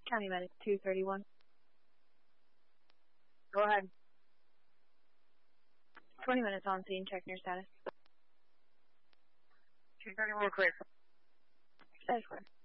County Medic 231. Go ahead. 20 minutes on scene, check your status. 231 clear. Status clear.